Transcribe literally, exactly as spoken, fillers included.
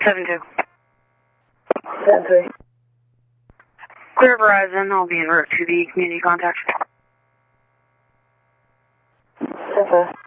seven two. seven three. Clear Verizon, I'll be en route to the community contact. ten five.